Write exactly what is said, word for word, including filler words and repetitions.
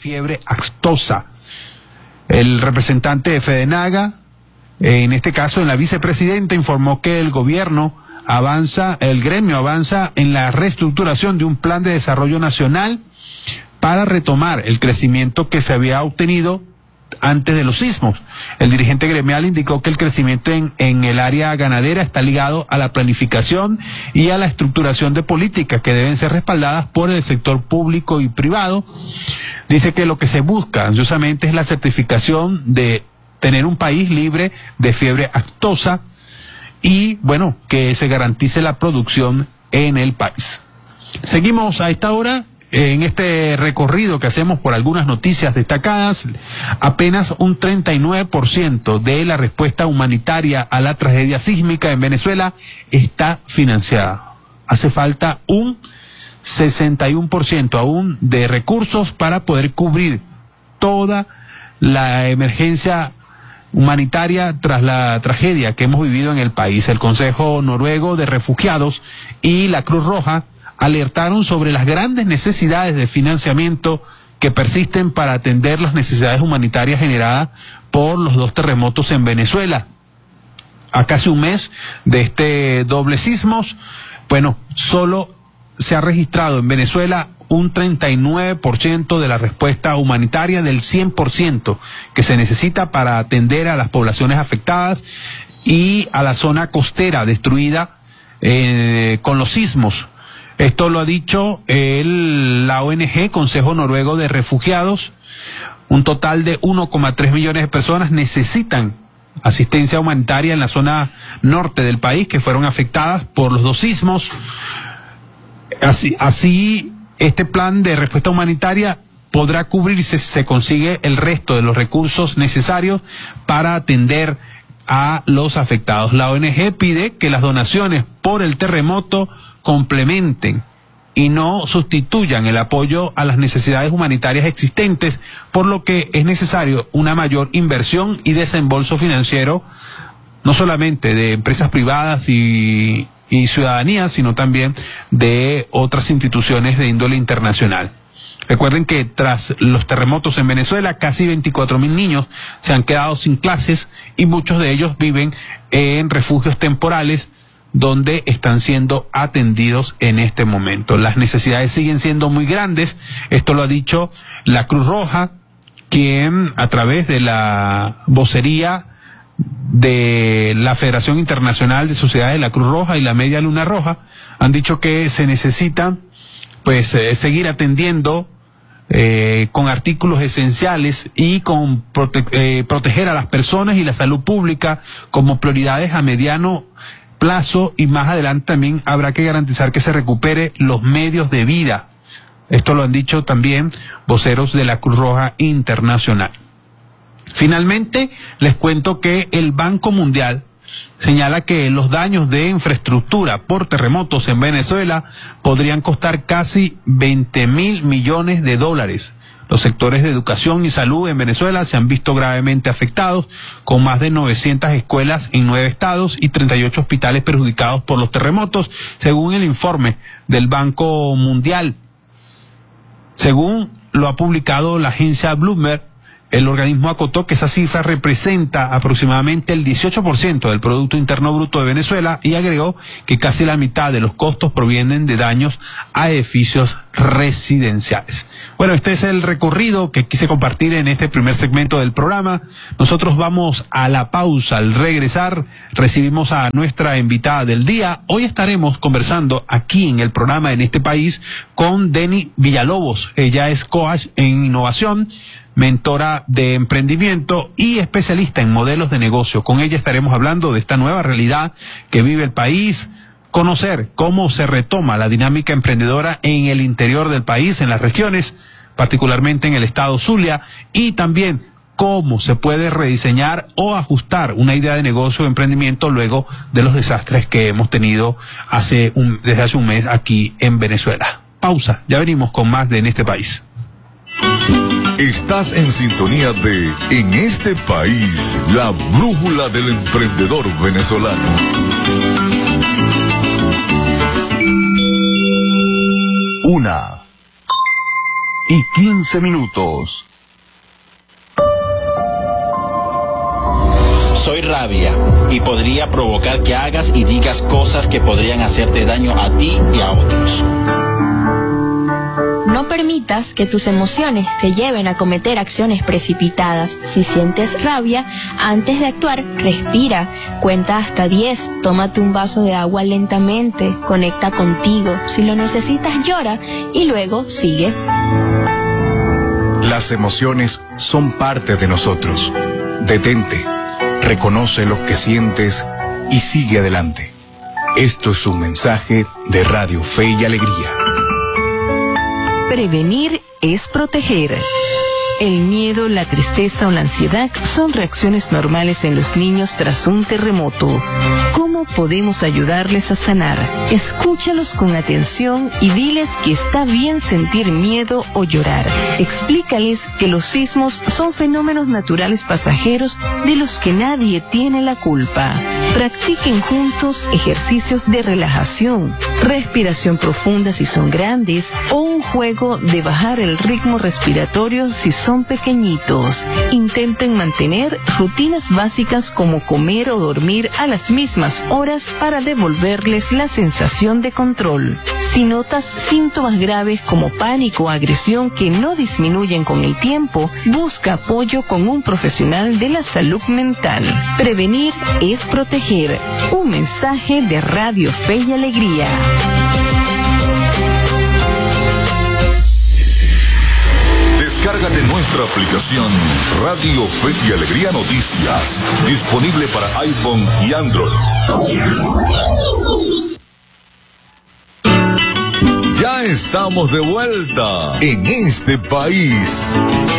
fiebre aftosa. El representante de FEDENAGA, en este caso en la vicepresidenta, informó que el gobierno avanza, el gremio avanza en la reestructuración de un plan de desarrollo nacional para retomar el crecimiento que se había obtenido antes de los sismos. El dirigente gremial indicó que el crecimiento en, en el área ganadera está ligado a la planificación y a la estructuración de políticas que deben ser respaldadas por el sector público y privado. Dice que lo que se busca ansiosamente es la certificación de tener un país libre de fiebre aftosa y, bueno, que se garantice la producción en el país. Seguimos a esta hora. En este recorrido que hacemos por algunas noticias destacadas, apenas un treinta y nueve por ciento de la respuesta humanitaria a la tragedia sísmica en Venezuela está financiada. Hace falta un sesenta y uno por ciento aún de recursos para poder cubrir toda la emergencia humanitaria tras la tragedia que hemos vivido en el país. El Consejo Noruego de Refugiados y la Cruz Roja alertaron sobre las grandes necesidades de financiamiento que persisten para atender las necesidades humanitarias generadas por los dos terremotos en Venezuela. A casi un mes de este doble sismos, bueno, solo se ha registrado en Venezuela un treinta y nueve por ciento de la respuesta humanitaria del cien por ciento que se necesita para atender a las poblaciones afectadas y a la zona costera destruida eh, con los sismos. Esto lo ha dicho el, la O N G, Consejo Noruego de Refugiados. Un total de uno coma tres millones de personas necesitan asistencia humanitaria en la zona norte del país, que fueron afectadas por los dos sismos. Así, así este plan de respuesta humanitaria podrá cubrirse si se consigue el resto de los recursos necesarios para atender a los afectados. La O N G pide que las donaciones por el terremoto complementen y no sustituyan el apoyo a las necesidades humanitarias existentes, por lo que es necesario una mayor inversión y desembolso financiero, no solamente de empresas privadas y, y ciudadanías, sino también de otras instituciones de índole internacional. Recuerden que tras los terremotos en Venezuela, casi veinticuatro mil niños se han quedado sin clases y muchos de ellos viven en refugios temporales donde están siendo atendidos en este momento. Las necesidades siguen siendo muy grandes. Esto lo ha dicho la Cruz Roja, quien a través de la vocería de la Federación Internacional de Sociedades de la Cruz Roja y la Media Luna Roja han dicho que se necesita pues eh, seguir atendiendo eh, con artículos esenciales y con prote eh, proteger a las personas y la salud pública como prioridades a mediano plazo, y más adelante también habrá que garantizar que se recupere los medios de vida. Esto lo han dicho también voceros de la Cruz Roja Internacional. Finalmente, les cuento que el Banco Mundial señala que los daños de infraestructura por terremotos en Venezuela podrían costar casi veinte mil millones de dólares. Los sectores de educación y salud en Venezuela se han visto gravemente afectados, con más de novecientas escuelas en nueve estados y treinta y ocho hospitales perjudicados por los terremotos, según el informe del Banco Mundial. Según lo ha publicado la agencia Bloomberg, el organismo acotó que esa cifra representa aproximadamente el dieciocho por ciento del Producto Interno Bruto de Venezuela y agregó que casi la mitad de los costos provienen de daños a edificios residenciales. Bueno, este es el recorrido que quise compartir en este primer segmento del programa. Nosotros vamos a la pausa. Al regresar recibimos a nuestra invitada del día. Hoy estaremos conversando aquí en el programa En Este País con Denny Villalobos. Ella es coach en innovación, mentora de emprendimiento y especialista en modelos de negocio. Con ella estaremos hablando de esta nueva realidad que vive el país, conocer cómo se retoma la dinámica emprendedora en el interior del país, en las regiones, particularmente en el estado Zulia, y también cómo se puede rediseñar o ajustar una idea de negocio o emprendimiento luego de los desastres que hemos tenido hace un, desde hace un mes aquí en Venezuela. Pausa, ya venimos con más de En Este País. Estás en sintonía de En Este País, la brújula del emprendedor venezolano. Una y quince minutos. Soy rabia y podría provocar que hagas y digas cosas que podrían hacerte daño a ti y a otros. No permitas que tus emociones te lleven a cometer acciones precipitadas. Si sientes rabia, antes de actuar, respira, cuenta hasta diez, tómate un vaso de agua lentamente, conecta contigo. Si lo necesitas, llora y luego sigue. Las emociones son parte de nosotros. Detente, reconoce lo que sientes y sigue adelante. Esto es un mensaje de Radio Fe y Alegría. Prevenir es proteger. El miedo, la tristeza o la ansiedad son reacciones normales en los niños tras un terremoto. ¿Cómo podemos ayudarles a sanar? Escúchalos con atención y diles que está bien sentir miedo o llorar. Explícales que los sismos son fenómenos naturales pasajeros de los que nadie tiene la culpa. Practiquen juntos ejercicios de relajación, respiración profunda si son grandes o un juego de bajar el ritmo respiratorio si son pequeñitos. Intenten mantener rutinas básicas como comer o dormir a las mismas horas para devolverles la sensación de control. Si notas síntomas graves como pánico o agresión que no disminuyen con el tiempo, busca apoyo con un profesional de la salud mental. Prevenir es proteger. Un mensaje de Radio Fe y Alegría. Descárgate nuestra aplicación Radio Fe y Alegría Noticias, disponible para iPhone y Android. Ya estamos de vuelta en este país.